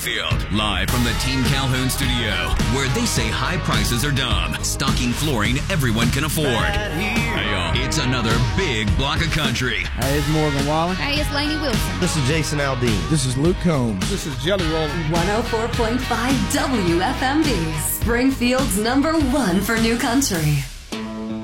Springfield. Live from the Team Calhoun studio, where they say high prices are dumb, stocking flooring everyone can afford. Hey, y'all, it's another big block of country. Hey, it's Morgan Wallen. Hey, it's Lainey Wilson. This is Jason Aldean. This is Luke Combs. This is Jelly Roll. 104.5 WFMD, Springfield's #1 for new country.